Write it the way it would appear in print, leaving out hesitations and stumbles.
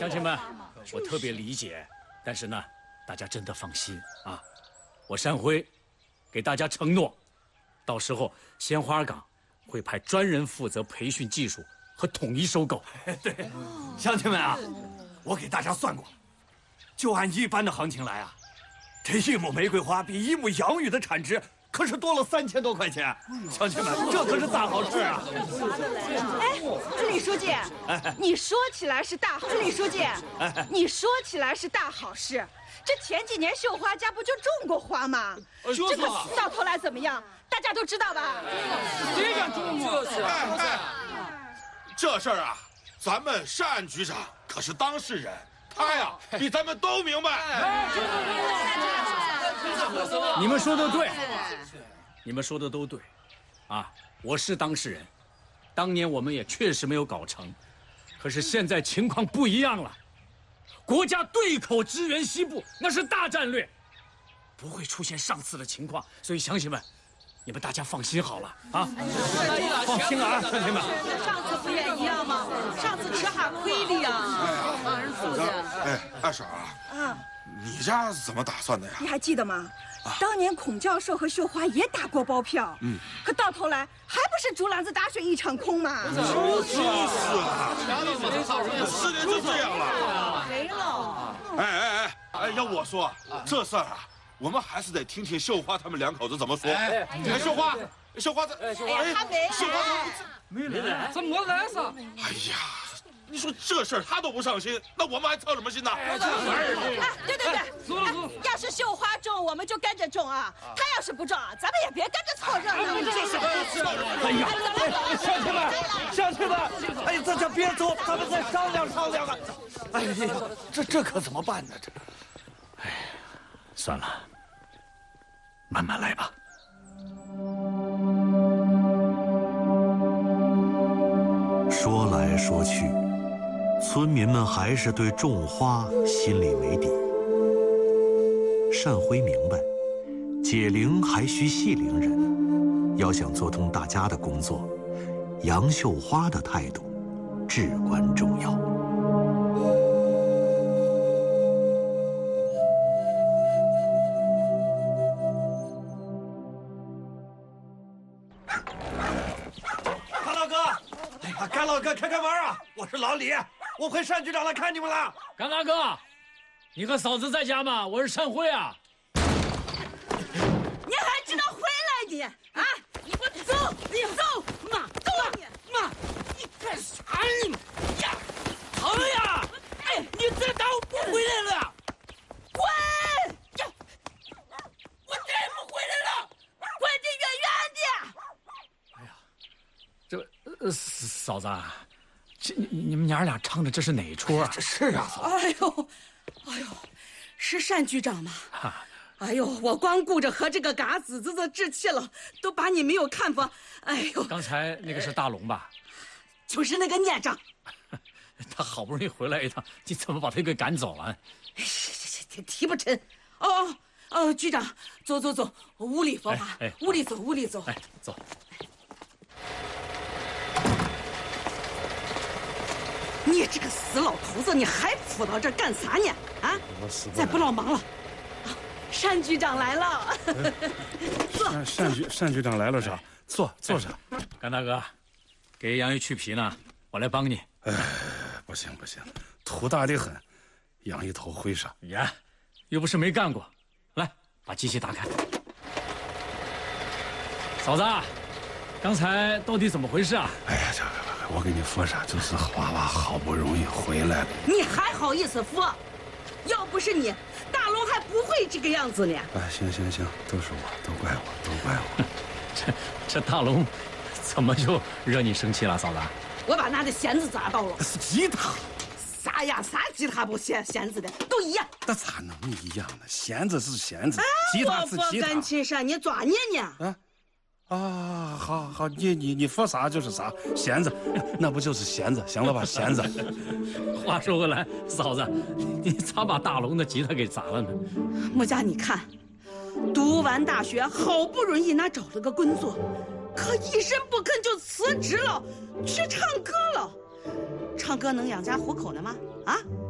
乡亲们，我特别理解，但是呢，大家真的放心啊，我单辉给大家承诺，到时候鲜花岗会派专人负责培训技术和统一收购。 对，乡亲们啊，我给大家算过，就按一般的行情来啊，这1亩玫瑰花比1亩洋芋的产值可是多了3000多块钱。乡亲们，这可是大好事啊！ 哎，李书记，你说起来是大好，李书记，你说起来是大好事。这前几年绣花家不就种过花吗？这个到头来怎么样，大家都知道吧？ 谁想种啊？ 这事儿啊，咱们单局长可是当事人，他呀比咱们都明白。 你们说的对，你们说的都对，啊，我是当事人，当年我们也确实没有搞成，可是现在情况不一样了，国家对口支援西部，那是大战略，不会出现上次的情况，所以乡亲们，你们大家放心好了啊，放心了啊，乡亲们。 上次不也一样吗？上次吃哈亏的呀。 哎，二婶啊，你家怎么打算的呀？ 你还记得吗？当年孔教授和绣花也打过包票，可到头来还不是竹篮子打水一场空吗？ 就是啊，4年就这样了。 没了。 哎，要我说，这事儿啊，我们还是得听听绣花他们2口子怎么说。绣花， 哎呀，还没没来，怎么来噻？ 哎呀，你说这事儿他都不上心，那我们还操什么心呢？ 对，要是绣花种，我们就跟着种啊；他要是不种啊，咱们也别跟着凑热闹。 哎呀，乡亲们，哎呀，大家别走，咱们再商量商量啊！哎呀，这可怎么办呢？ 哎，算了，慢慢来吧。 说来说去，村民们还是对种花心里没底。单辉明白，解铃还需系铃人，要想做通大家的工作，杨绣花的态度至关重要。 甘老哥，开门啊！我是老李，我回单局长来看你们了。 甘大哥，你和嫂子在家吗？我是单辉啊。 你还知道回来的啊？你给我走！你走！妈，走啊！妈，你干啥呢？呀，疼呀！哎，你这当我不回来了？滚！呀，我再也不回来了！滚得远远的！ 哎呀，这嫂子，这你们娘俩唱的这是哪出啊？ 这是啊， 哎呦，是单局长吗？哎呦，我光顾着和这个嘎子子置气了，都把你没有看过。哎呦， 刚才那个是大龙吧？ 就是那个孽障。 他好不容易回来一趟，你怎么把他给赶走了？ 提不成。局长，走，屋里说话。屋里走。 哎，走。 你这个死老头子，你还扑到这儿干啥呢？啊！再不老忙了。单局长来了。 单局长来了是吧？坐着。 甘大哥，给杨玉去皮呢，我来帮你。 不行，土大的很，养一头灰沙。 呀，又不是没干过。来，把机器打开。嫂子，刚才到底怎么回事啊？ 哎呀，我给你说啥，就是娃娃好不容易回来了。 你还好意思说？要不是你，大龙还不会这个样子呢。 哎，行，都是我，都怪我。 这大龙怎么就惹你生气了，嫂子？ 我把他的弦子砸到了。 是吉他。 啥呀？啥吉他不弦子的都一样。 那咋能一样呢？弦子是弦子，吉他是吉他。 我干亲上，你抓你呢？ 好，你说啥就是啥。弦子，那不就是弦子？行了吧，弦子。 话说回来，嫂子，你咋把大龙的吉他给砸了呢？ 木家，你看，读完大学，好不容易找了个工作，可一声不吭就辞职了，去唱歌了。唱歌能养家糊口的吗？啊？